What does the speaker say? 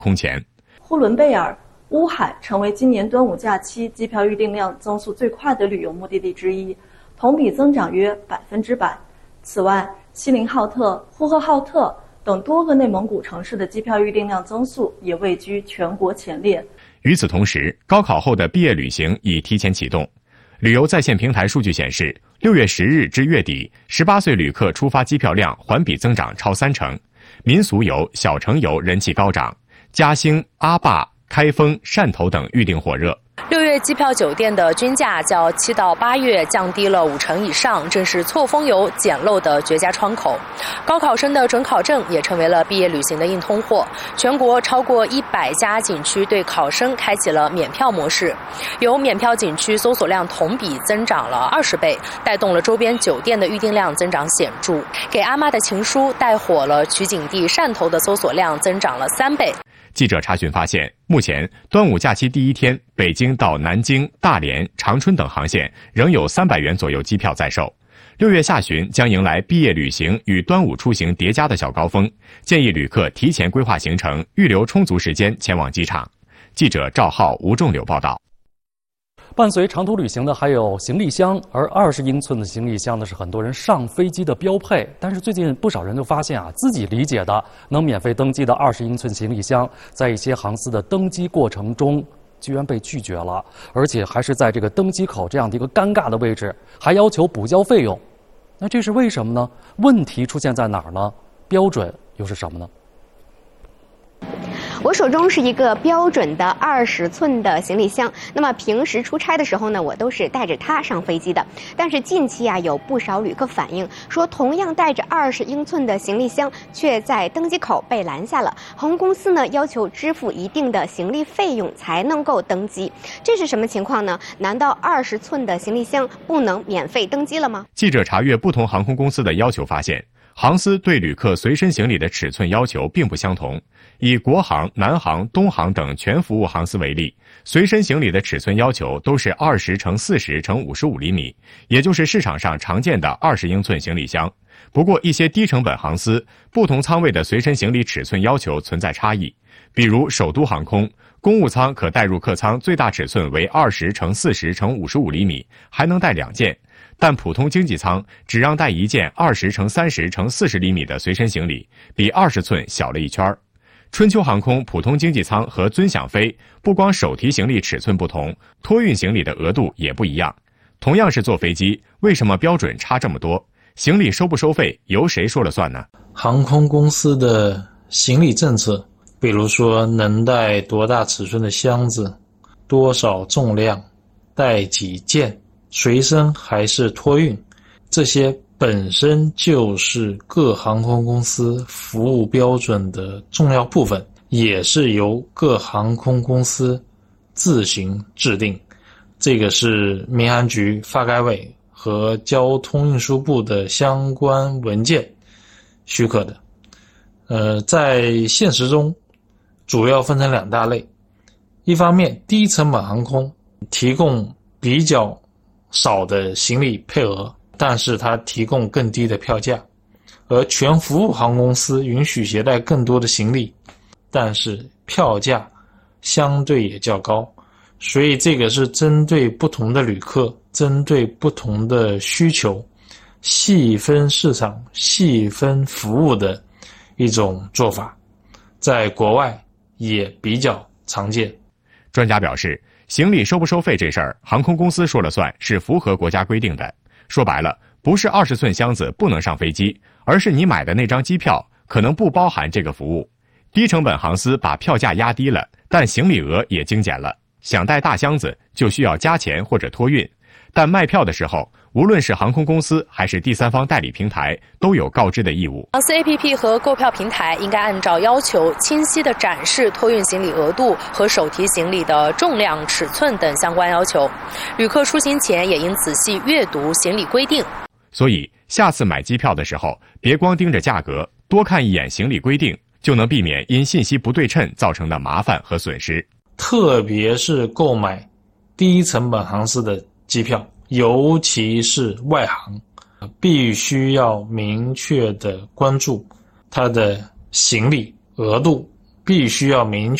空前。 呼伦贝尔、乌海成为今年端午假期机票预订量增速最快的旅游目的地之一，同比增长约100%。此外，锡林浩特、呼和浩特等多个内蒙古城市的机票预订量增速也位居全国前列。 与此同时，高考后的毕业旅行已提前启动。旅游在线平台数据显示，6月10日至月底，18岁旅客出发机票量环比增长超30%，民俗游、小城游人气高涨，嘉兴、阿坝、开封、汕头等预订火热。 6月机票酒店的均价较7到8月降低了50%以上，正是错峰游捡漏的绝佳窗口。高考生的准考证也成为了毕业旅行的硬通货。全国超过100家景区对考生开启了免票模式，有免票景区搜索量同比增长了20倍，带动了周边酒店的预订量增长显著。给阿妈的情书带火了取景地汕头的搜索量增长了3倍。 记者查询发现，目前端午假期第一天，北京到南京、大连、长春等航线仍有300元左右机票在售。6月下旬将迎来毕业旅行与端午出行叠加的小高峰，建议旅客提前规划行程，预留充足时间前往机场。记者赵浩、吴仲柳报道。 伴随长途旅行的还有行李箱，而20英寸的行李箱呢是很多人上飞机的标配。但是最近不少人就发现啊，自己理解的能免费登机的20英寸行李箱，在一些航司的登机过程中居然被拒绝了，而且还是在这个登机口这样的一个尴尬的位置，还要求补交费用。那这是为什么呢？问题出现在哪儿呢？标准又是什么呢？ 我手中是一个标准的20寸的行李箱，那么平时出差的时候呢，我都是带着它上飞机的。但是近期啊，有不少旅客反映说，同样带着20英寸的行李箱，却在登机口被拦下了。航空公司呢要求支付一定的行李费用才能够登机，这是什么情况呢？难道20寸的行李箱不能免费登机了吗？ 记者查阅不同航空公司的要求发现，航司对旅客随身行李的尺寸要求并不相同。以国航、南航、东航等全服务航司为例，随身行李的尺寸要求都是20×40×55厘米，也就是市场上常见的20英寸行李箱。不过一些低成本航司，不同舱位的随身行李尺寸要求存在差异。比如首都航空，公务舱可带入客舱最大尺寸为20×40×55厘米，还能带2件。但普通经济舱只让带1件20×30×40厘米的随身行李，比20寸小了1圈。春秋航空普通经济舱和尊享飞不光手提行李尺寸不同，托运行李的额度也不一样。同样是坐飞机，为什么标准差这么多？行李收不收费由谁说了算呢？ 航空公司的行李政策，比如说能带多大尺寸的箱子，多少重量，带几件，随身还是托运，这些本身就是各航空公司服务标准的重要部分，也是由各航空公司自行制定。这个是民航局、发改委和交通运输部的相关文件许可的。在现实中主要分成2大类。一方面，低成本航空提供比较少的行李配额，但是它提供更低的票价，而全服务航空公司允许携带更多的行李，但是票价相对也较高。所以这个是针对不同的旅客，针对不同的需求，细分市场、细分服务的一种做法，在国外也比较常见。 专家表示，行李收不收费这事儿，航空公司说了算，是符合国家规定的。说白了，不是20寸箱子不能上飞机，而是你买的那张机票可能不包含这个服务。低成本航司把票价压低了，但行李额也精简了。想带大箱子就需要加钱或者托运，但卖票的时候，无论是航空公司还是第三方代理平台，都有告知的义务。 航司 APP 和购票平台应该按照要求清晰地展示托运行李额度和手提行李的重量、尺寸等相关要求。旅客出行前也应仔细阅读行李规定。 所以，下次买机票的时候，别光盯着价格，多看一眼行李规定，就能避免因信息不对称造成的麻烦和损失。 特别是购买低成本航司的机票，尤其是外航，必须要明确的关注它的行李额度必须要明确